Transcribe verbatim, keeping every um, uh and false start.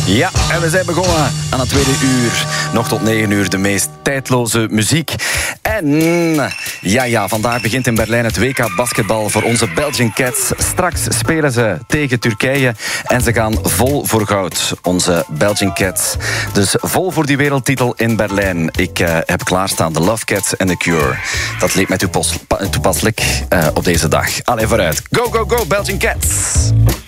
Ja, en we zijn begonnen aan het tweede uur. Nog tot negen uur de meest tijdloze muziek. En ja, ja, vandaag begint in Berlijn het W K basketbal voor onze Belgian Cats. Straks spelen ze tegen Turkije en ze gaan vol voor goud, onze Belgian Cats. Dus vol voor die wereldtitel in Berlijn. Ik uh, heb klaarstaan de Love Cats en The Cure. Dat leek mij toepas- toepasselijk uh, op deze dag. Allee, vooruit. Go, go, go, Belgian Cats!